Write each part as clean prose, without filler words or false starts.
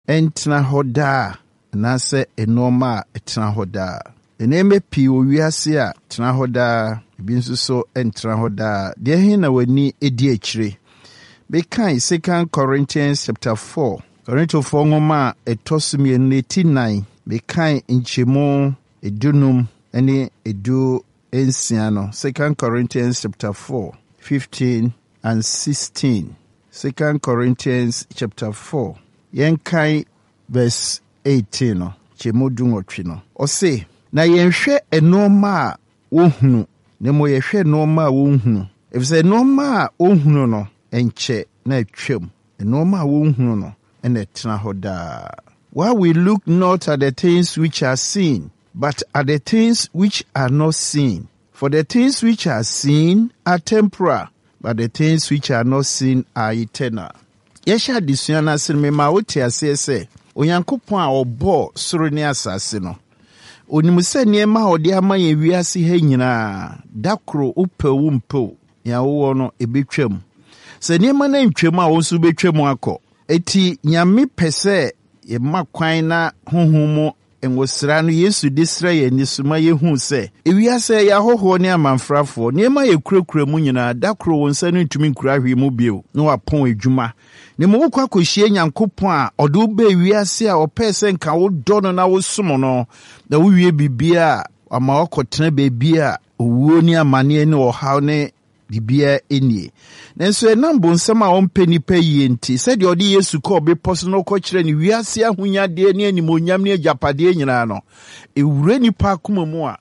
entena hɔ daa anaasɛ enoma etena hɔ daa. Eneme pii wɔ wiase a tena hɔ daa, ebi nso so entena hɔ daa. Deɛ hin na wani edi akyire. Bekan 2 Corinthians chapter 4. Korintofo nwoma ɛtɔ so 2:9. Bekan nkyemu edunum ɛne edu ensia no. 2 Corinthians chapter 4, 15 and 16. 2 Corinthians chapter 4. Yenkai verse 18 no. Chemu dunwotwe no. Ɔse, na yenhwɛ enoma a wohunu, ne mo yɛhwɛ enoma a wohunu. Efisɛ enoma a wohunu no enkyɛ na atwam. Enoma a wohunu no ene tena hɔ daa. While we look not at the things which are seen, but at the things which are not seen. For the things which are seen are temporal, but the things which are not seen are eternal. Yesha disuana sirme ma wote ase se, Onyankopɔn a ɔbɔ soro ne asase no. Onimu sɛ nneɛma a ɔde ama yɛn wiase ha nyinaa, dakoro upɛ wo mpɛ ya wo no ebetwam. Sɛ nneɛma na ntwam a wo nso betwam akɔ. Eti nyame pɛsɛ yɛma kwan na honhom mu enwosra no Yesu de sra yɛn nisuma yehu sɛ ewiase ya hoho ne amanfrafo nneɛma yɛ kurakura mu nyinaa dakoro wo nsa no ntumi nkura hwe mu bio na wapɔn adwuma. Ne mo wokɔ akɔhyie Nyankopɔn a ɔde wo ba wiase a ɔpɛ sɛ nka wo dɔ no na wo som no na wo wie bibia ama wakɔtena baabi a owuo ne amane ne ɔhaw ne bibia enie. Nanso enam bonsam a ɔmpɛ nipa yie nti sɛ de ɔde Yesu kɔ bepɔ so no kɔkyerɛ ne wiase ahonyade ne animonyam ne agyapade nyinaa no ewure nipa akoma mu a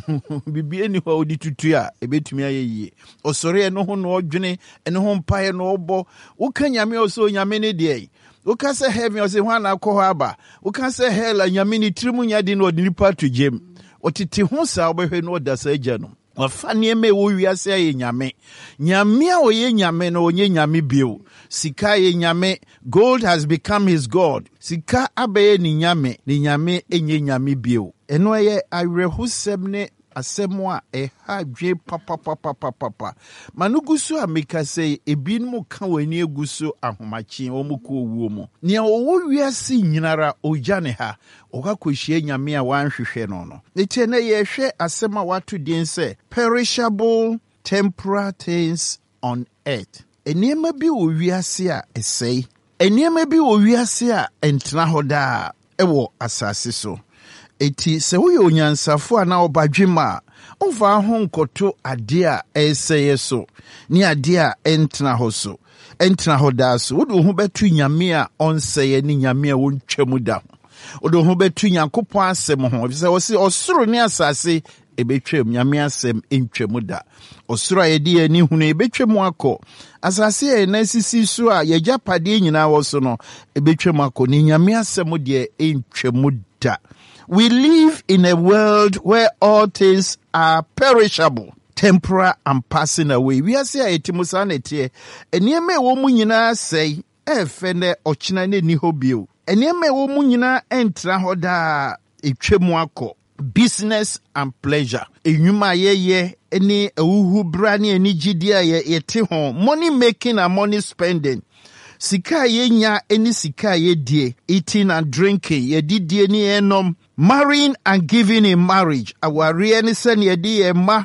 bibia ni hɔ odi tutu a ebetumi ayɛ yie. Ɔsɔre eno ho no ɔdwene eno ho mpae no ɔbɔ woka nyame ɔso nyame ne de woka sɛ heaven ɔse ho na akɔ hɔ aba woka sɛ hell nyame ne tirimu nyade no ɔde nipa to gem ɔtete ho saa ɔbɛhwɛ no ɔda sa agya no. Wafa nneɛma ɛwɔ wiase ayɛ nyame. Nyame a ɔyɛ nyame no ɔnyɛ nyame bio. Sika yɛ nyame. Gold has become his god. Sika abɛyɛ ni nyame. Ni nyame ɛnyɛ nyame bio. Ɛno ɛyɛ awerɛhosɛm ne asɛm a ɛha dwe papapapapapa. Manugu so a meka sɛ ebinom ka w'ani egu so ahomakye ɔmo kɔ owuo mu. Nea ɔwɔ wiase nyinara ɔgya ne ha. Ɔkakɔhyia nyame a wanhwehwɛ no no. Eti na yɛhwɛ asɛm a wato din sɛ perishable temporal things on earth. Nneɛma bi wɔ wiase a ɛsɛe. Nneɛma bi wɔ wiase a ɛntena hɔ daa ɛwɔ asase so. Eti sɛ woyɛ onyansafo a na ɔbadwema a ɔmfa ho nkɔto ade a ɛsɛe so ne ade a ɛntena hɔ so ɛntena hɔ daa so wode ho bɛto nyame a ɔnsɛe ne nyame a wɔntwa mu da ho wode ho bɛto Nyankopɔn asɛm ho sɛ ɔse ɔsoro ne asase ebetwam nyame asɛm entwa mu da ɔsoro a yɛde ani hunu ebetwa mu akɔ asase a na sisi so a yɛgyapade nyinaa wɔ so no ebetwa mu akɔ ne nyame asɛm deɛ entwa mu da. We live in a world where all things are perishable, temporal and passing away. We are saying etimusa netie. Eniyeme wo mu nyinaa sɛe ɛfɛ ne ɔkyena ne ni hɔ bio. Eniyeme wo mu nyinaa ɛntra hɔ daa etwa mu akɔ. Business and pleasure. Enyuma yeye eni awuhu bra ne ani gidi a yɛte ho. Money making and money spending. Sika yenya eni sika yedie. Eating and drinking. Yedidie ni enom. Marrying and giving in marriage. Awari ni sen yedi emma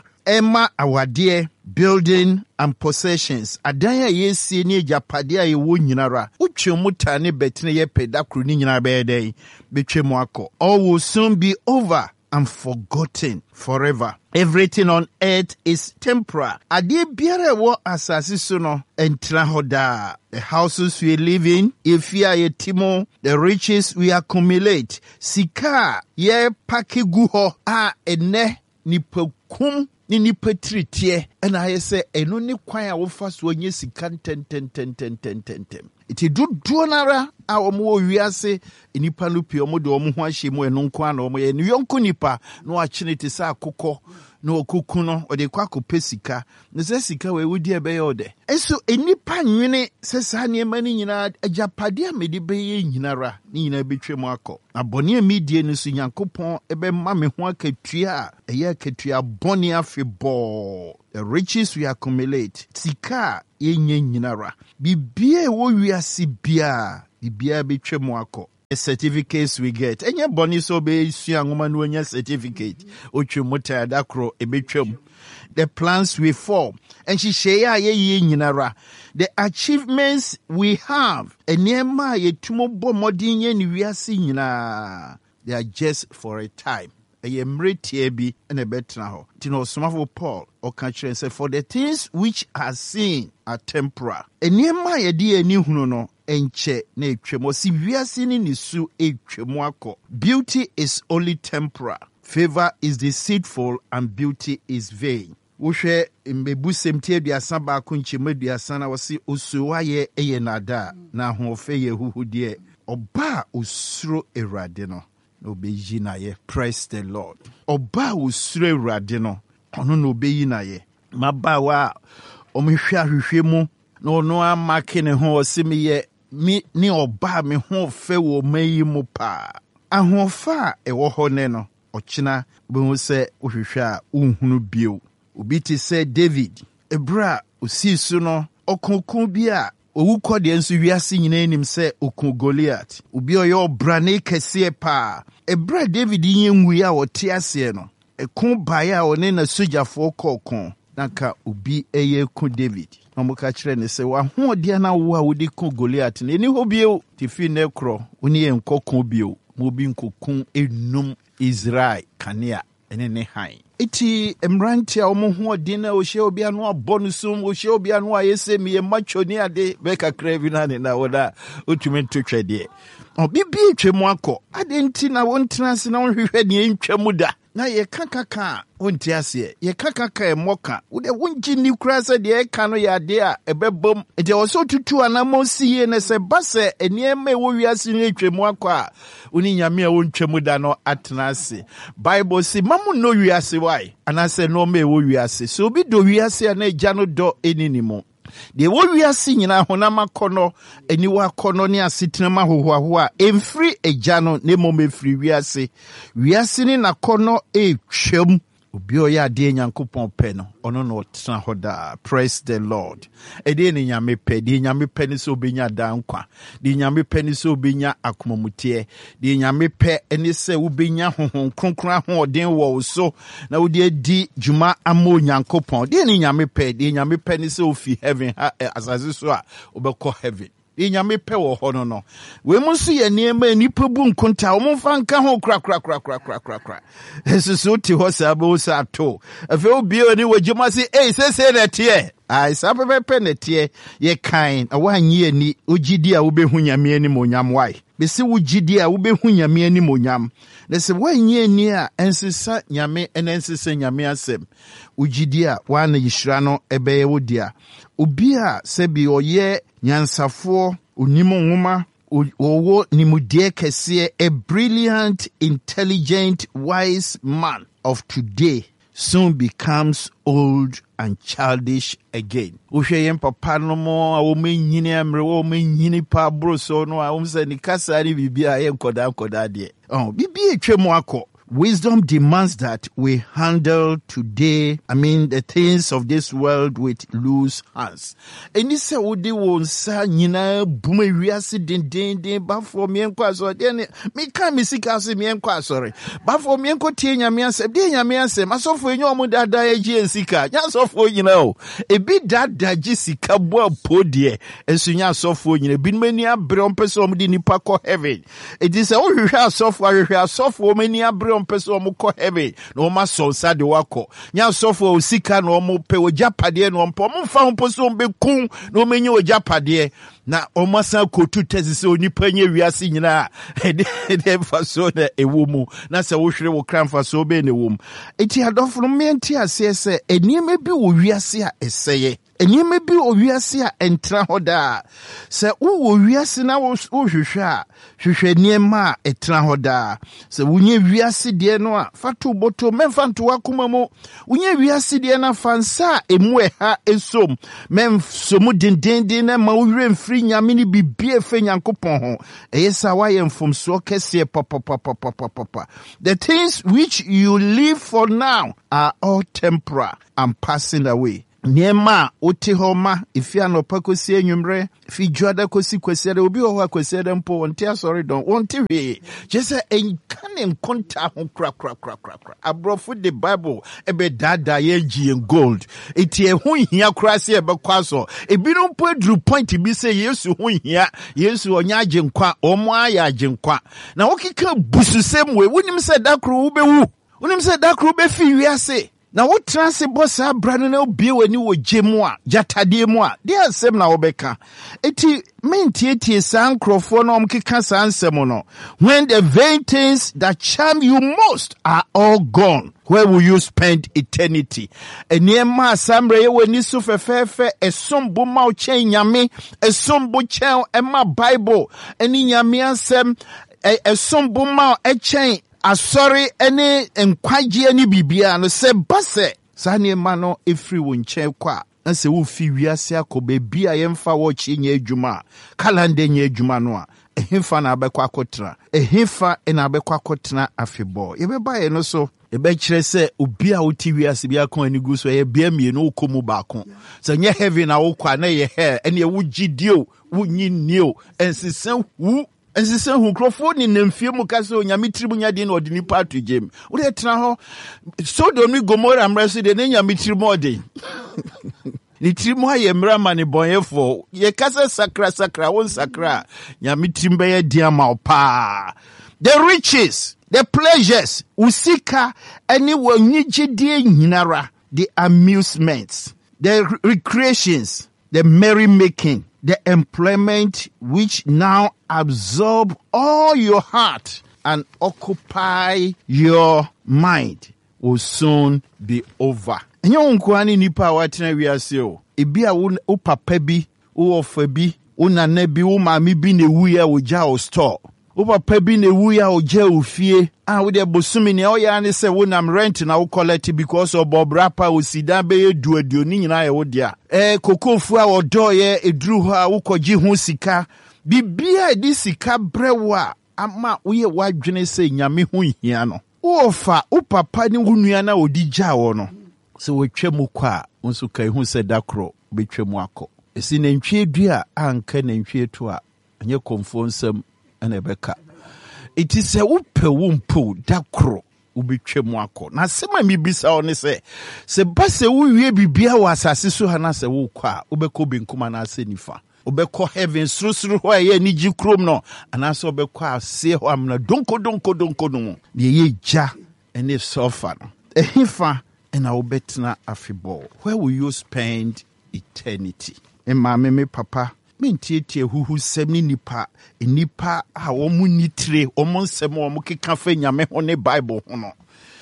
awade. Building and possessions. Adanya yesi ni japade a yewo nyinara. Uche muta ni betine ye pedakru ni nyinara bede. Betwe mwako. All will soon be over and forgotten forever. Everything on earth is temporal. Ade biara wo asase so no entra hoda. The houses we live in, if you are timo, the riches we accumulate. Sika ye pake guho a ene nipakum ni nipatritie. And I say eno ni kwan a wo fa so nye sika ten. Iti duonara a omo wiase nipa no pie omo de omo ho ahye mu eno nko ana omo ye ne yonko nipa no akyene te sa akokɔ no okuku no ode kwa kopɛ sika ne sɛ sika we wudi ɛbɛyɛ ode eso enipa nwene sɛ saa ne ma ne nyina agyapade a mede bɛyɛ nyinara ne nyina betwa mu akɔ abɔne a medie no so Nyankopɔn ɛbɛma me ho akatua a ɛyɛ akatua bɔne afebɔ. The riches we accumulate sika yenye nyinara bibia wo wiase bia bibia betwa mu akɔ certificates we get. Enye boni so be sua ngoma no nya certificate. Otwe mota dakro ebetwam. The plans we form. And she share ye nyinara. The achievements we have. Enema ye tumo bo modinye ni wiase nyina. They are just for a time. Eye mretie bi na betra ho. Tino somafo Paul o ka kire say for the things which are seen are temporal. Enema ye di ani hunu no enche na etwemo si wiase ni nisu etwemo akọ. Beauty is only temporal. Favor is deceitful and beauty is vain. Wohwe mbebu semtie aduasa ba ko nchemu aduasa na wose osuwa ye eye nada na hofe ye huhudie oba osuro Ewurade no no beyi na ye. Praise the Lord. Oba osuro Ewurade no ono no beyi na ye. Mabawa omhwe ahwehwe mu na ono amake ne ho osimi ye mi ni oba me ho fe wo mayi mu pa ahofa ewo ho ne no ochina behu se ohwehwe a unhunu bio. Obi ti say David ebra osisu no okonkon bi a owu kode enso wiase nyina enim se okun Goliath. Obi oye obra ne kese pa ebra David yenwu ya wote ase no ekun bae a one na sojafo kokon naka obi eye kun David. Omuka kire ne se wa ho ode na wo a wodi kun Goliath ne ni ho bio ti fi ne kro oni en kokon bio mo bi nkokun enum Israel kanea ene ne han. Iti emranti a omo ho odi na ohye obi anu abonusum ohye obi anu ayese miye macho ni ade beka krevi na ne na woda otumi ntotwede obibi etwemu akọ ade nti na wontena se na wohwehwe ne entwemu da na ye kakaka wonti ase ye kakaka emoka wode wonji ni kura se de eka no ya de a ebebom ede oso tutu anamo siye ne se base eniema ewo wiase ne etwemu akọ a oni nyame a wontwemu da no atena ase. Bible si mamu no wiase why anase no me ewo wiase so obi do wiase na egya no do eninimo de wo wiase nyina honam akọno eniwa akọno ne asetenama hohoaho a emfiri egya no ne momefiri wiase ni nakọno etwam obi oya ade nyankopon pe no ono no tena hoda. Praise the Lord. Ede ne nyame pe de nyame pe ni so obenya dankwa de nyame pe ni so obenya akomamutie de nyame pe eni se obenya honhon kronkron ho odin wo so na wo de di juma amo nyankopon de ne nyame pe ni se ofi heaven asase so a obekọ heaven. Inyame pe wo ho no we mu so ye niema nipa bu nkonta o mu fa nka ho kra esusu ti ho sa bo sa to afi obi oni wajuma si se na tie ai sa pe na tie ye kan awanyi ani ogidi a wo behu nyame ani monyam wai besi wogidi a wo behu nyame ani monyam na se wanyi ani a ensesa nyame enensesa nyame asem ogidi a wana yishira no ebeye wodia obi a se bi oye nyansafo onimo nwoma owo nimudie kese a brilliant intelligent wise man of today soon becomes old and childish again. Ohwe yen papa no mo a wo menyini amre wo menyini pa broso no a wo se ni kasa ni bibia yen koda de bibia etwemu akọ. Wisdom demands that we handle today, the things of this world with loose hands. Eni se wode wo nsa nyina buma wiase den ba for me enko aso de ne me ka me sika se me enko asore ba for me enko tie nyame asem de nyame asem asofo enyo mu dada agi ensika nya asofo nyina o ebi dada gi sika bo apodie ensunya asofo nyina bi mani abre ompese om de nipa ko heaven it is a ohwehwe asofo mani abre ompese om ko heaven no ma so sa de wako nya asofo osika no om pe ojapade no ompo mfa ompese om be kun no menye ojapade na omasa kotu tezise onipa nye wiase nyina de faso na ewomu na se wo hwere wo kramfa so be na ewom enti adofo no menti ase se enieme bi wo wiase a eseye enieme bi wo wiase a entra hoda se wo wiase na wo hwehwe a hwehwe niema a etra hoda se wunye wiase de no a fatu boto memfa nto akoma mu wunye wiase de na fansa emu ha esom memsomu dendenden na ma wo hwere mfiri nyame ni bibie fe nyankopon ho eyesa wa ye mfomso kese papa. The things which you live for now are all temporal and passing away. Niema wote hɔ ma efi anɔpa kosi enwumre fi dwada kosi kwesiada obi wɔ hɔ akwesiada mpo wonte asɔre don wonte hwee kyese enka ne nkonta ho kra abrɔfo the Bible ebe dada ye gi en gold eti ho hia kra se ebe kwaso ebinom po aduru point bi se Yesu ho hia Yesu onya agenkwa omo aya agenkwa na wokeka bususem we wonim se dakro wo bewu wonim se dakro be fi wiase na wo transe bossa brano na obie wani wo gemu a jatade mu a de asem na wo beka eti mentietie san krofo no omkeka san nsem no when the vain things that charm you most are all gone, where will you spend eternity? Eniema asamre ye wani so fefefe esombo ma o chen nyame esombo chen ema Bible eni nyame asem esombo ma o chen asori ene enkwaje ani bibia no se base sane ma no efri wo nchen kwa na se wo fi wiase akobe bia yemfa wo chi nya adwuma kalande nya adwuma no a ehemfa na abekwa akotra ehemfa na abekwa akotra afebo yebeba ye no so ebe kire se obi a woti wiase bia kon ani gu so ye bia mienu ukomu baako so nye heaven na wo kwa na ye he ene wo gidio wo nyinio ensisen wu ensisen hu krofo ni nemfie mu ka se onyame tirimu nya de na odini patu gem wo de tena ho Sodom ni Gomora mreso de ne nyame tirimu ode ni tirimu aye mrama ni bonyefo ye kasa sakra won sakra nyame tirimbe ye dia ma opa the riches, the pleasures usika any wanyigide nyinara, the amusements, the recreations, the merrymaking, the employment which now absorb all your heart and occupy your mind will soon be over. Enye unkwani nipa watina wiase o. Ebia wo papa bi, wo ofa bi, wo nana bi, wo maami bi ne wuya wo ja o store. Wo papa bi ne wuya o ja o fie. Wo de bosumi ne o ya ne se wo nam rent na wo collect because of bobrapa o sida be eduaduo ni nyina ye wo dia. Kokofu a odo ye eduru ho a wo koji ho sika. Bibia di sika brewa ama wo ye wadwene se nyame ho hia no. Wo fa wo papa ni wo nua na odi ja wo no. Se wo twemu kwa nso kai hu se dakro betwemu akọ. Esi na ntwe dua anka na ntwe to a anye komfo nsam na ebeka. Iti se wo pe wo mpo dakro wo betwemu akọ. Na sema mi bisa one se ba se wo wie bibia wo asase so ha na se wo kwa wo beko benkuma na ase nifa. Obeko heaven surusuru ho ye ni ji krom no anaso obeko ase ho amna donko no de ye ja ene sofa no ehifa ena obetna afibol. Where will you spend eternity? Emma me papa mentietie huhu semni nipa a omu nitire omu nsem omu keka fa nyame ho ne Bible ho no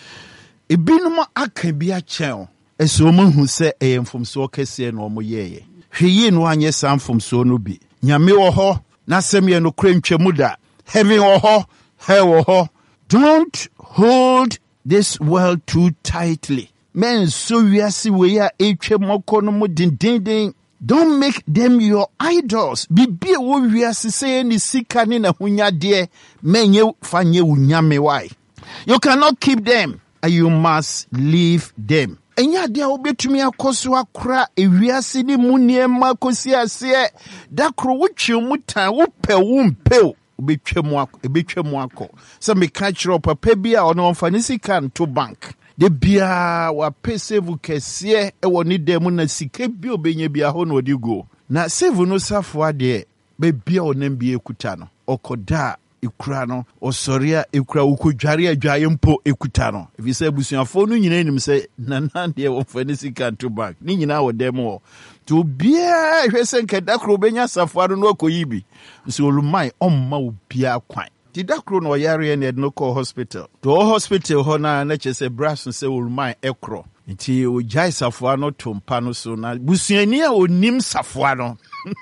ebinum aka bi a chen eso omu hu se eyemfomso kese no omu yeye hweye no anye samfomso no bi nyame wo ho na sem ye no krantwemu da heaven wo ho hell wo ho. Don't hold this world too tightly. Men so wiase we ya etwemoko no mu dindindin. Don't make them your idols. Bibie wo wiase say ni sika ni na hunyade menye fanye unyame why. You cannot keep them and you must leave them. Enya dia obetumi akoso akra ewiase ni muniema kosi ase dakro wotwe mutan wo pe wo mpe ebetwemu akọ. So me catch up papa bia ono mfa ni sika nto bank. De bia wa pese vu kese e woni dem na sika bi obenya bia ho no odigo. Na save no safo ade be bia onam bia ekuta no. Okoda ekura no osoria ekura ukodware adwaye mpo ekuta no. If you say busuafo no nyina nim say na de wo fa ni sika nto bank. Ni nyina wo dem wo. To bia hwese nkeda kro benya safo no akoyibi. So olumai omma obia kwan. Ti dakro no yare ne no call hospital. To hospital ho na chese brass se olumai ekro. Nti o jai safo no tompa no so na busuani a onim safo no.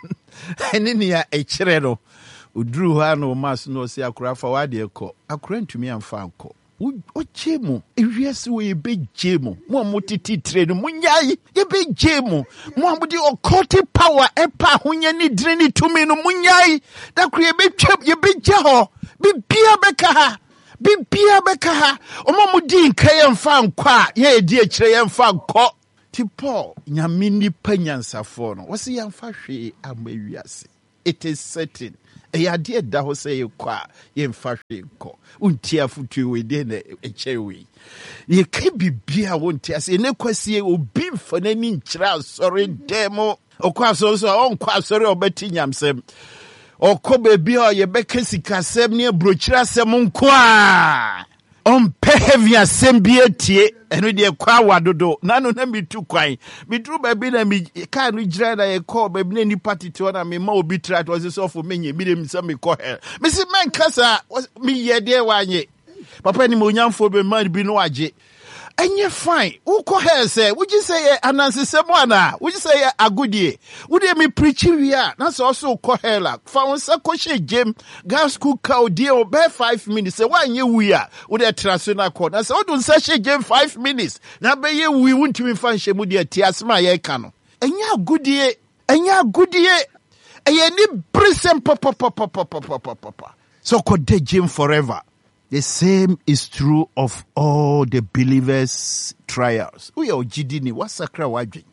Ene ne ya ekire no. Oduru ha no mas no se akura fa wade ekọ. Akura ntumi amfa anko. Ochemu ewiase wo ebejemu mo amotiti trade munyai ebejemu mo amudi occultic power epa hunye ni dire ni tumi no munyai da kure ebeje ho bibia beka ha omo mudi nka ye mfa nkwa ye edi ekire ye mfa nkọ Ti Paul nyame nipa nyansafo no wose yamfa hwe amawiase. It is certain. Eyade da ho say kwa yemfa hwe ko. Unti afutu we de na echewe. Ye ka bibia wonti ase ne kwasie obi mfa nani nkyira sorry demo. Okwa so onkwa sorry obeti nyamsem. Okọ bebi o ye beka sikasem ne brochira asem nko a. Heavy assembly tie eno de kwa wadodo nano na mitu kwan mitru baby na mi ka no gira na ye call baby na ni party to na me ma obi try to so for menye mi dem se me call her me si men kasa mi ye de wanye papa ni mo nyamfo be man bi no age enye fine who call her say would you say anansi semwana would you say agudie would me preach we are that's also call her la fa won say ko she gem gas school cow die obey 5 minutes say why you we are would the transfer call na say odun say she gem 5 minutes na be ye we won't me fan she mu de tiasma ye ka no enye agudie eye ni present papa so ko de gem forever. The same is true of all the believers' trials. We are jidini wasakra wadwen.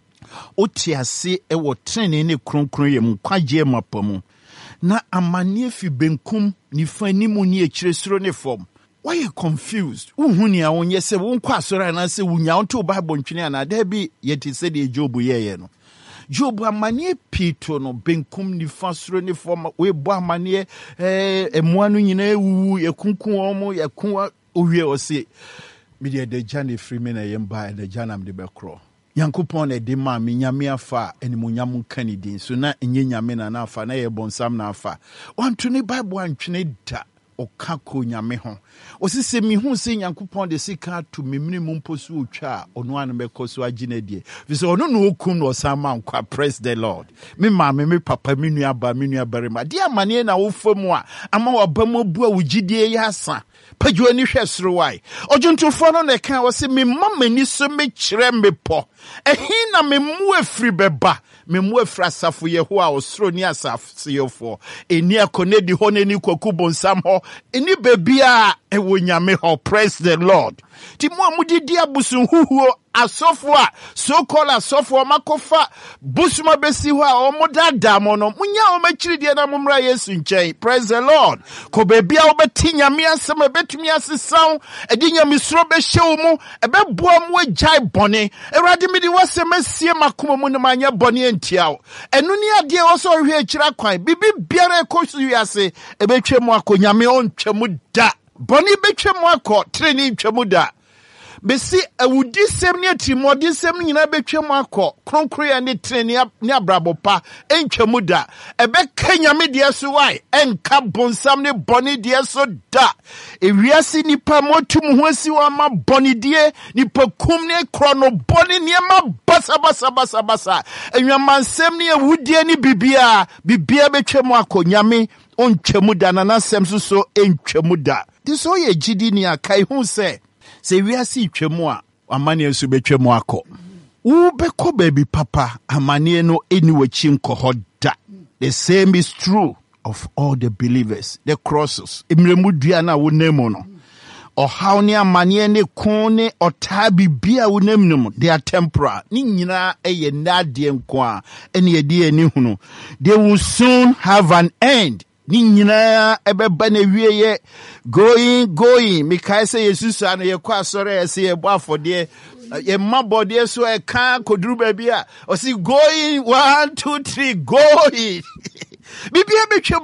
Otiase ewo trene ne kronkron ye mkwaje mapamu. Na amanie fi benkum ni fani mu ni echire soro ne fom. Why you confused? Uhuni a onye se wonkwa asora na se wunya onto Bible ntwene ana da bi yeti se de Job ye no. Job amanie pito no benkum ni fasoro ni forma we bo amanie emuanu nyina ewu yekunkun omo yekun owie ose me de jane free na yemba de janam de bekro yankopon na de ma me nyame afa animonyam kanidin so na enye nyame na afa na ye bonsam na afa wanto ni Bible antwene da okako nyame ho osise mi hu se yankopon de sika to memni mumposu otwa ono an bekoso agine die vise ono no okum no sama nkwa. Praise the Lord. Me mama me papa me nua barima dia mane na wo famu a ama wabam bu a wugidie ya asa padwo ni hwesoro wai ojuntofo no na kan wo se me mama ni so me kire me po ehin na me mu afri beba me mu afra asafo yeho a osoro ni asafo yefo eni akonedi ho ne ni kwaku bonsam ho eni bebia ewo nyame ho. Praise the Lord. Ti mo amudidi abusun huhuo asofo a so call asofo makofa busuma besi ho a omodada mo no munya o makiride na momra Yesu nchen. Praise the Lord. Ko bebia obeti nyame asem ebetumi asesaw edi nyame suro be hyew mu ebeboa mu agtai bone erade midi wasem asie makoma mu ne manya bone entiaw enu ni ade o so hwe akira kwan bibi biara ekosu wiase ebetwem akonyame ontwem da bone betwem akọ treni ntwem da besi awudi sem ne atimodi sem nyina betwem akọ kronkroya ne treni ne abrabopa entwem da ebe kanyame de so wai enka bonsam ne bone de so da ewiase nipa motum ho asi wa ma bone de nipa kum ne krono bone ne ma basa enwamansem ne awudi ne bibia betwem akọ nyame ontwem da na sem so entwem da diso ye gidi ni akai hu se wiase twem a amane so betwem akọ wo beko baby papa amane no eni wachi nko da. The same is true of all the believers. The crosses emremu dua na wo nemu no ohaw ne amane ne kon ne otabi bia wo nemnum they are temporal ni nyina eye nade nko a ene yedi ani hunu. They will soon have an end. Ni nyina ebeba na wieye going mikai se Jesus ana ye kwa sore ese ye bo afode ye mabode so e kan koduru ba bia o si going 1 2 3 going bibia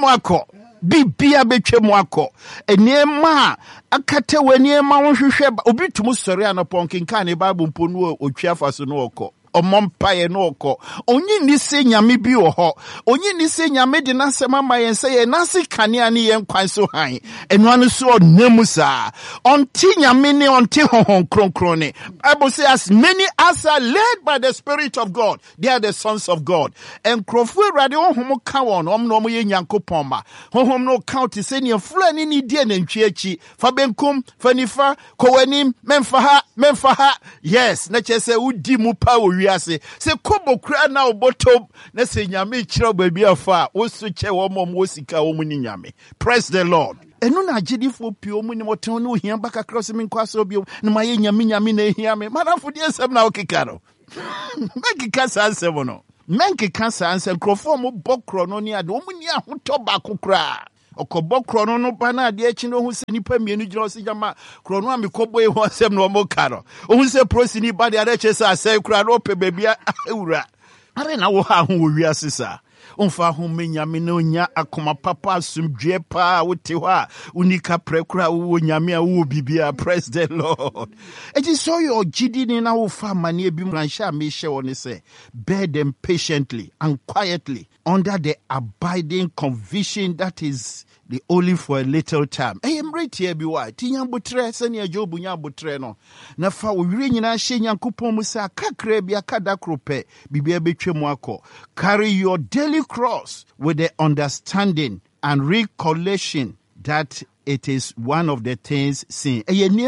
betwem akọ enema akata waniema wo hwehwe obi tumu sore anopon kinka ne Bible mpo no otwa faso no okọ omompaye no okọ onyi ni se nyame bi wo ho onyi ni se nyame de nasema mayen se ye nase kanea ne yen kwan so han enu anu so nemusa onti nyame ne onti honhon kronkron ne. Bible says as many as are led by the Spirit of God they are the sons of God. En krofu erade honhom ka won no mo ye nyankopon ba honhom no count se ne fulani ni die na ntwe achi fa benkum fa nifa kowanim memfa ha yes na chese udi mu pa wiase se kobo kra na obotom na se nyame kira baby afa wo so che wo mom wo sika wo mu ni nyame. Praise the Lord. Enu na agidifo pio mu ni moton no hia baka cross mi nkwaso bio na maye nyame na hia me madafo die sem na okika no Menke ka sa ansem no. Menke ka sa ansem krofo mo bokro no ni ade o mu ni ahoto ba kokra. Okobo krono no pa na ade achi no hu se nipa mienu gina o se jama krono a mekobo e ho asem no mo ka no. O hu se prosini ba de ade che sa asem kra no pe bebia ewura. Are na wo ha ho wo wi asesa. Onfa ho menyame na onya akoma papa asumdwe pa wote ho a unika prekura wo nyame a wo bibia. Praise the Lord. It is so your gidi ni na wo fa mane bi mransha me hye woni say bear them patiently and quietly under the abiding conviction that is the only for a little time. Emre tie bi wa tinya botre se ne Jobu nya botre no na fa wo wire nyina hye Nyankopon mu sa kakra bi akada krope bibia betwemu akọ. Carry your daily cross with the understanding and recollection that it is one of the things seen.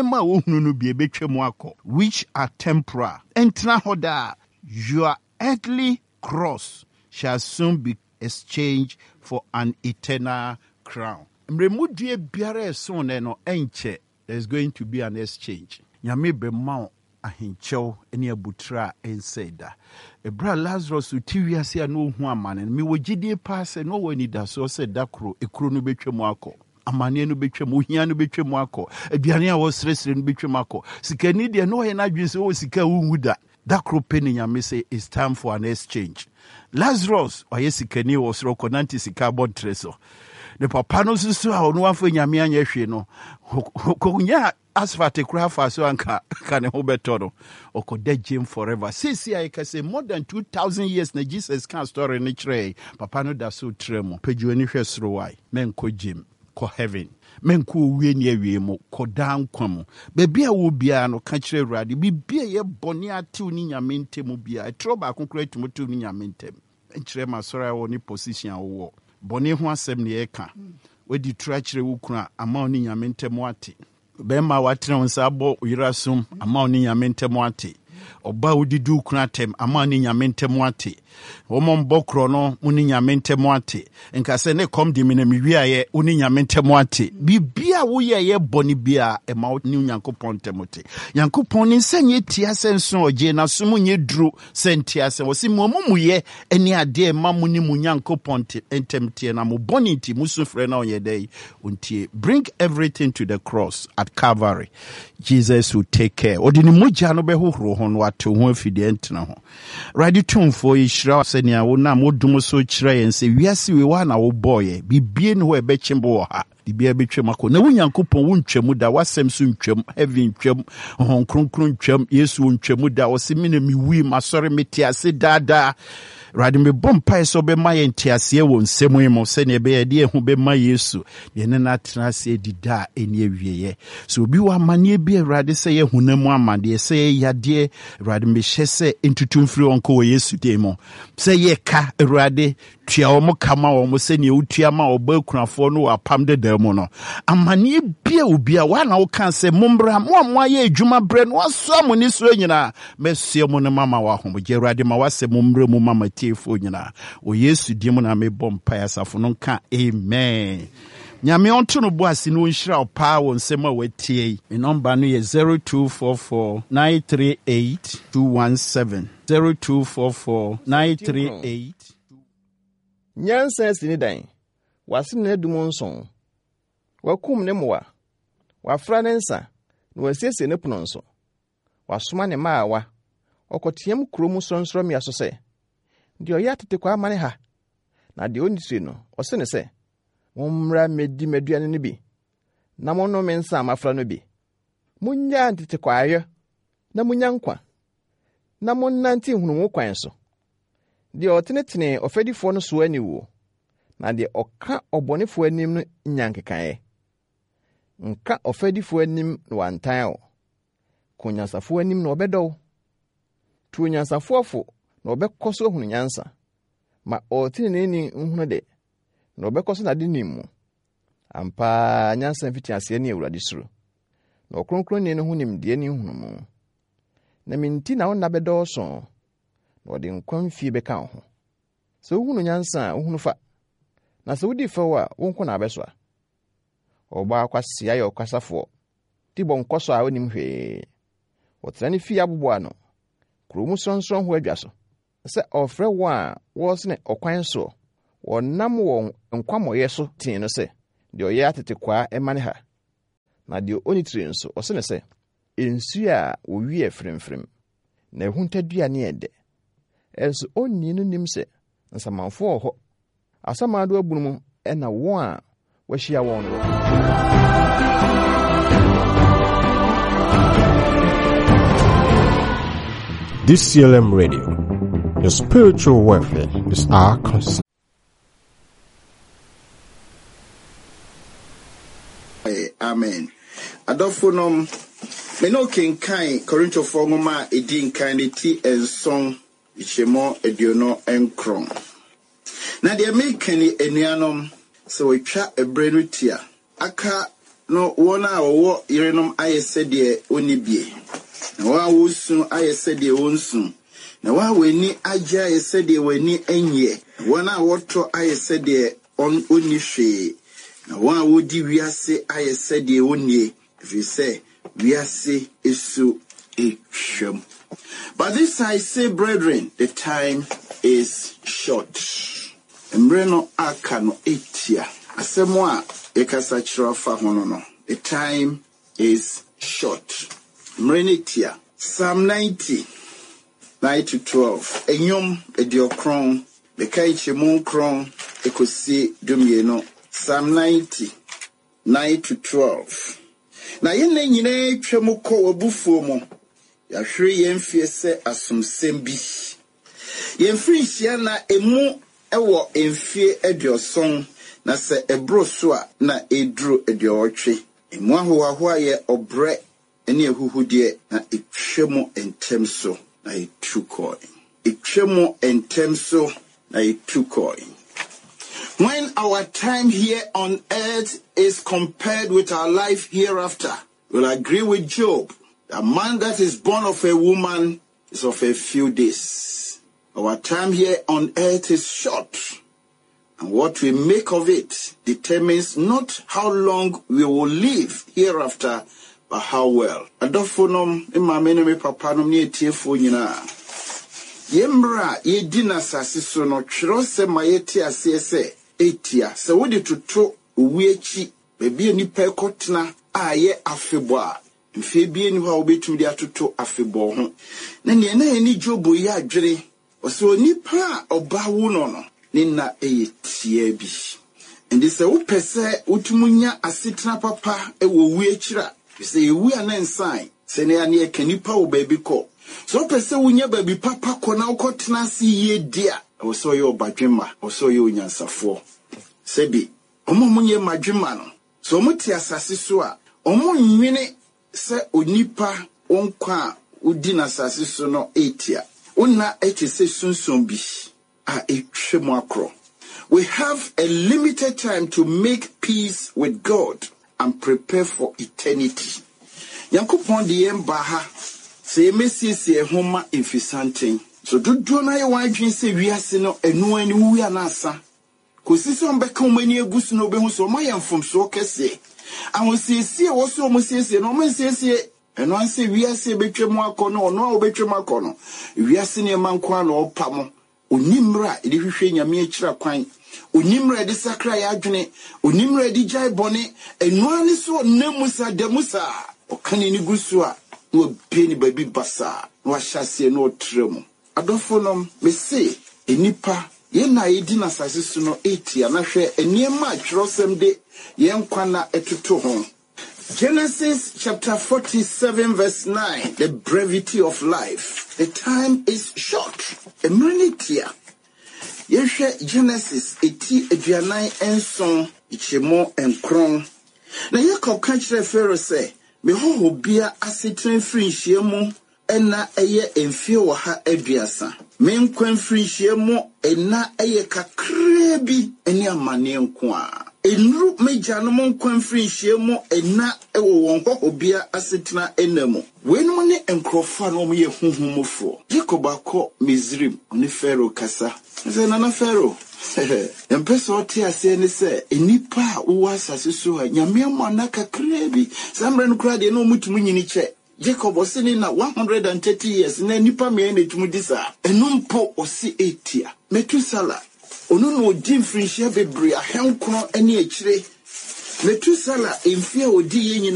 Which are temporal. Entra hoda, your earthly cross shall soon be exchanged for an eternal crown. There's going to be an exchange. Ahinchew eni abutra enseda ebra Lazarus utiwiase no hu amane me wogidie paase no wani da so se dakro ekuro no betwemu akọ amane no betwemu ohia no betwemu akọ aduane a wo sresre no betwemu akọ sikani de no ye na dwese wo sika wu da dakro peni nyame say it's time for an exchange. Lazarus oye sikani wo sro konanti sika bodtreso the papa no susu a ono afọ nyame anya hwe no konya asfate kura fa so anka kane ho betoro okoda gym forever sisi I can say more than 2000 years na Jesus can story ni chere papa no da so tremo peju ani hwe soro wai men ko gym ko heaven men ko wie ni awie mo ko dan kwam bebi a wo bia no ka chere urade bibia ye boni atew ni nyame ntem bia troba akokura timotu ni nyame ntem chere ma soro wo ni position wo boni ho asem ne ye ka wedi trachire wo kuna ama oni nyame ntem ate bema watena unsabo uyirasum ama oni nyame ntem ate oba udidu kuna tem ama oni nyame ntem ate omo mbokro no oni nyame ntem ate nka se ne kom di me wiaye oni nyame ntem ate bibia wo ye boni bia e ma oni Nyankopon temote Nyankopon ni senye tia senso oje na sumu nye dru sentia sen wosi momuye eni ade ma muni mu Nyankopon entemtie na mo boni ti musufre na onye dei untie. Bring everything to the cross at Calvary. Jesus will take care. Odini muja no be hohoro ho no ato ho afide entena ho. Ready tumfo ishira senia wo na modum so kira yen se wiase we wa na wo boye bibie no e be chimbo ha bibia betwem akọ na Nyankopon wo ntwam da wasem so ntwam heaven ntwam hon kronkron ntwam Yesu ntwam da wo se me na mi wi masori metiase dada radi me bompa so be ma yentiase wo nsemu mo se ne be ye de hu be ma Yesu ye ne na trase dida eni awieye so obi wa mane bi radi se ye hunamu amade se ye yade radi me hyese entutumfiri onko wo Yesu de mo se ye ka radi tua wo kama wo se ne utua ma oba kunafo no apam de mo no amane bia obi a wa na wo kan se mombra mo aye adwuma bre no aso mo ni so nyina mesie mo ne mama wa ho je radi ma wase mombra mu mama tiefo nyina o Yesu di mo na me bompa ya safo no ka amen. Nyame onto no boase no nhira opa wo nsema watie e number no ye 0244938217 02449382 nyansa sini dan wasim na dum nson wakum ne moa wafra ne nsa na wasiese ne pono nso wasoma ne maawa okotiem kromu sonsrom ya so se de oya tete kwa amane ha na de onise no ose ne se mommra medi maduane ne bi na monno me nsa amafra no bi munya tete kwa ayo na munya nkwa na monnanti hunu kwan so de otenetene ofedifo no so ani wo na de oka obonefo anim no nyankekae nka ofedifo anim no wantan o kunyasafo anim no obedo tu nyansafo afo no obekoso hunu nyansa ma oteneni nhunu de no obekoso na de nimu ampa nyansa mfiti ase ni Awurade suro no kronkron ni no hunim de ni hunu mu na minti na wona bedo so no de nkwan fie beka ho so hunu nyansa hunu fa na so wudi fa wa wonko na abeso a oba akwase ayo kwasafo ti bon koso a onim hwe wotra ne fie abobo ano kurom sonson ho adwa so sɛ ɔfrɛ wɔn a wɔsene ɔkwan so wɔnam wɔn nkwamoyɛ so tin no sɛ deɛ ɔyɛ atete kwaa ɛmane ha na deɛ onitire nso ɔsene sɛ ensu a wɔwie fremfrem na ehuntadua ne ɛdɛ ɛnso onni no nim sɛ nsamanfo wɔ hɔ asamado abunu mu ɛna wɔn a wɔahyia wɔn no. DCLM Radio, your spiritual welfare is our concern. Amen. Adofonom, me no kenkan Korinto ngoma edi nkan ne ti enson ichemo ediono enkron. Na de mekani enuanom se wetwa ebre no tia. Aka no wona wo yerenom ayese de onibie. Na wa wosu ayese de wonsu. Na wa weni agya ayese de weni enye. Wona woto ayese de oni hwe. Na wa wodi wiase ayese de onie. If you say wiase isu etwam. But this I say, brethren, the time is short. Mreno aka no etia. Asemo a ekasa kyerɛ fa hono no. The time is short. Mrenetia. Psalm 90, 9-12. Enyom ediokron. Bekai chemu kron. Ekosi dumieno. Psalm 90, 9-12. Na yene nyine twemu kɔ wabufuo mu. Yahwere yemfie sɛ asomsɛm bi. Yemfiri hyia na emu ɛwɔ emfie aduoson na sɛ ɛbro so a na eduro aduotwe. Emu ahoaho ayɛ obrɛ ɛne ehuhudeɛ na etwemu entem so na etukoi. Etwemu entem so na etukoi. When our time here on earth is compared with our life hereafter, we'll agree with Job. A man that is born of a woman is of a few days. Our time here on earth is short. And what we make of it determines not how long we will live hereafter, but how well. Adofonom imamene me papanom ni etiefo nyina. Yemra yedina sasiso no twero se mayeti asese etia se wodi toto owiechi bebi nipa ekotena aye afebo a mfe bie ni ho a obetum di atoto afebo ho na ne na eni Jobo yi adwere oso nipa obawo no ne na eyetia bi ndi se wo pese utumunya asetena papa ewo wiechira se yewu anensan se ne ane ekanipa wo baabi kɔ so pese wunya baabi papa kɔ na ukotena si ye dia oso ye obadwema oso ye onyansafo sebi omomunye madwema no so muti asase so a omunwene se onipa onkwa udi na asase so no etia una etise sunsun bi a etwemu akro. We have a limited time to make peace with God and prepare for eternity. Yankopon de yemba ha se mesiesie homa infisanten. So dodo na ye wadwen se wiase no enu ani wu ya na asa. Kosisi on beka omani egusu no behu so mo yemfom so kese. Awosiesie wo so omosiesie no omosiesie enu anse wiase betwemu akono ono a obetwemu akono. Wiase ne manko na opamo. Onimra edi hwehwe nyame akira kwan. Onimra edi sakra ya adwene. Onimra edi jai bone. Enu ani so nemusa demusa. Okane ni gusu a no bie ni baby basa. No ahyase no tremu. Adofonom me se enipa ye na edi na sase so no etia na hwe eniema atwerosem de ye nkwa na etuto ho. Genesis chapter 47 verse 9, the brevity of life. The time is short. Emrenitia. Yehwe Genesis eti aduanan enson ichemo enkron. Na Yakob ka kire Pharaoh say, me ho bia asetren firi hyiemu ena eye emfie wo ha aduasa. Me nkwan firi hyiemu ena eye kakra bi eni amane nko a. Enru mejanom nkwan firi hyiemu ena ewo won ho bia asetena enamu. Wenum ne enkrofa no ye huhumofo. Jacob akọ Mizrim ne Pharaoh kasa. Say nana Pharaoh. Empesa oti ase ne se enipa wo asase so a nyame amana kakra bi. Samre no kra de no mutumu nyini che. Jacob ɔse ne na 130 years na nipa me na etumi di saa ɛno mpo ɔse 80 Metusala ono no odi mfrinhyia bebre ahenkono ani akyire Metusala emfie odi ye